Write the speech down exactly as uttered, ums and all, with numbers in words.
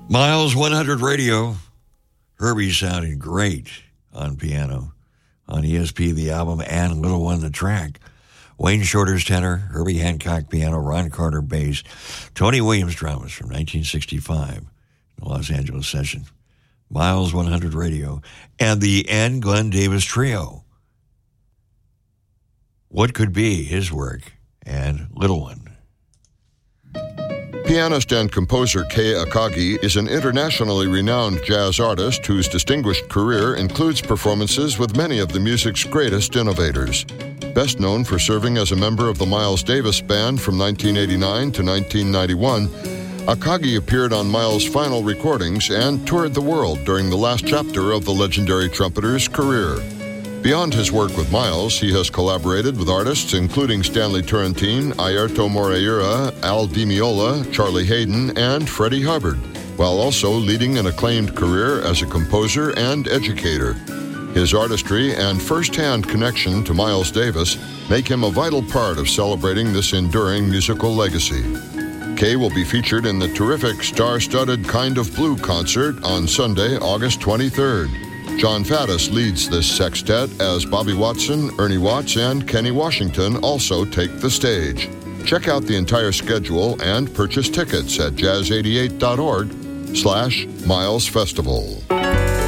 Miles one hundred Radio. Herbie sounded great on piano on E S P, the album, and Little One, the track. Wayne Shorter's tenor, Herbie Hancock piano, Ron Carter bass, Tony Williams drums from nineteen sixty-five, the Los Angeles session. Miles one hundred Radio, and the N. Glenn Davis Trio. What could be his work and Little One? Pianist and composer Kei Akagi is an internationally renowned jazz artist whose distinguished career includes performances with many of the music's greatest innovators. Best known for serving as a member of the Miles Davis Band from nineteen eighty-nine to nineteen ninety-one, Akagi appeared on Miles' final recordings and toured the world during the last chapter of the legendary trumpeter's career. Beyond his work with Miles, he has collaborated with artists including Stanley Turrentine, Airto Moreira, Al Di Meola, Charlie Haydn, and Freddie Hubbard, while also leading an acclaimed career as a composer and educator. His artistry and first-hand connection to Miles Davis make him a vital part of celebrating this enduring musical legacy. Kei will be featured in the terrific star-studded Kind of Blue concert on Sunday, August twenty-third. John Faddis leads this sextet as Bobby Watson, Ernie Watts, and Kenny Washington also take the stage. Check out the entire schedule and purchase tickets at jazz eighty-eight dot org slash Miles Festival.